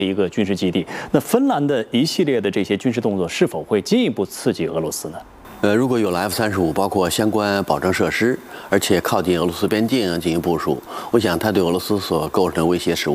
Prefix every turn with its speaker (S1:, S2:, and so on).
S1: 一个军事基地。那芬兰的一系列的这些军事动作是否会进一步刺激俄罗斯呢？
S2: 如果有了 F-35，包括相关保证设施，而且靠近俄罗斯边境进行部署，我想它对俄罗斯所构成的威胁是